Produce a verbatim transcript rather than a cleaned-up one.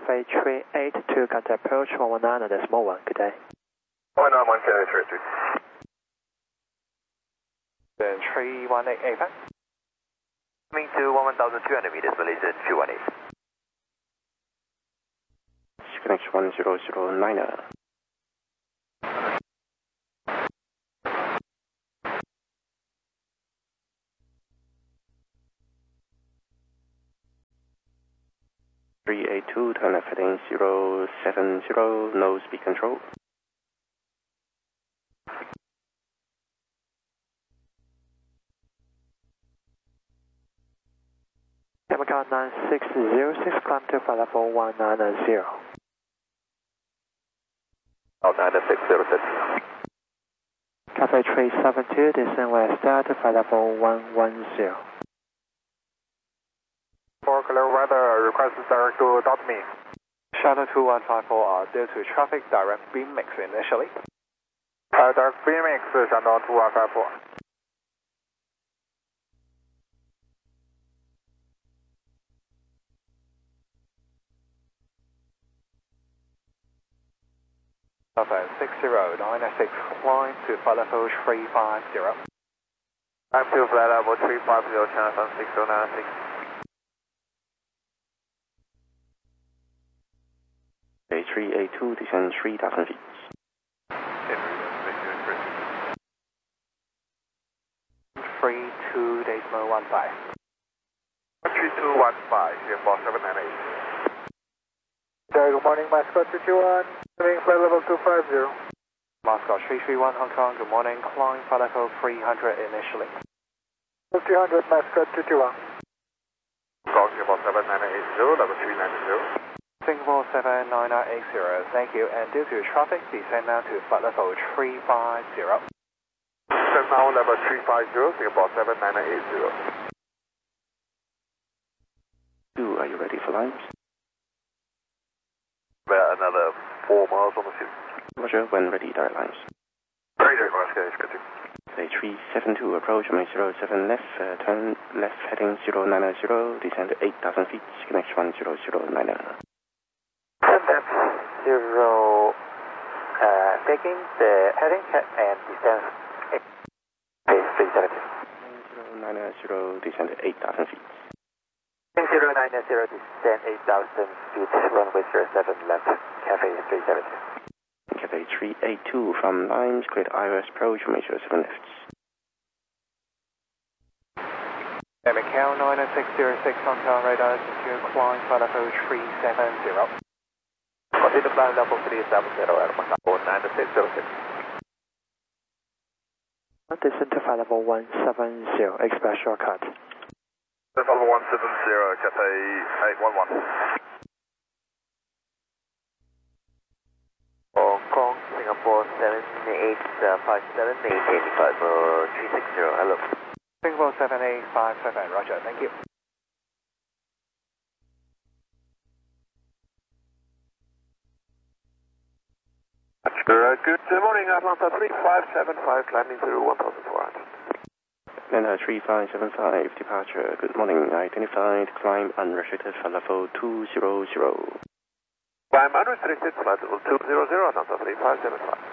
Cafe three eight two, contact approach one one nine, decimal one, good day. one nine one, Cafe three eight two. Then three one eight eight five. Coming to one one thousand two hundred meters, Malaysian three one eight. Connect one zero zero nine. three eight two, turn left heading zero seven zero, no speed control. Chemical nine six zero six, climb to flight level one nine zero. Oh, nine six zero six. Cafe three seven two, descend west to flight level one one zero. For clear weather, request direct to dot me. Channel two one five four are due to traffic direct beam mix initially. Uh, direct beam mix, Channel two one five four. Alpha six zero nine six, climb to flight level three five zero. I'm to flight level three five zero, channel six zero nine six. three eight two, descend three thousand feet. three two decimal one five. three two one five, four seven nine eight. Good morning, Mascot two two one, coming flight level two five zero. Mascot three three one, Hong Kong, good morning, climb flight level three hundred initially. three hundred, Mascot two two one. Hong Kong, Singapore seven nine eight zero, level three nine zero. Singapore seven nine nine eight zero, thank you, and due to traffic, descend now to flight level three five zero. Descend now level three five zero, Singapore seven nine nine eight zero. Two, are you ready for lines? About another four miles on the ship. Roger, when ready, direct lines. Very good, Mascot, good to. three seven two, approach, zero seven left, uh, turn left heading zero nine zero, descend to eight thousand feet, connect one zero zero nine. ten depth zero, uh, taking the heading and descend eight three seven two. zero nine zero, descend to eight thousand feet. zero nine zero, descend eight thousand feet, runway zero seven left, Cafe three seven two. Cafe three eight two from lines, cleared I O S approach, zero seven left. Macau nine six zero six, Hong Kong radar, secure climb flight level three seven zero. Continue flight level three seven zero, at Macau nine six zero six. Descend to flight level one seven zero, express shortcut. Level one seven zero, Cafe eight one one. Hong Kong, Singapore seven eight five seven, maintain flight level three six zero, hello. Singapore seven eight five seven, roger, thank you. Good morning, Atlanta three five seven five, climbing through one thousand four hundred. Atlanta three five seven five, departure, good morning, identified, climb unrestricted flight level two zero zero. Climb unrestricted, flight level two zero zero, Atlanta three five seven five.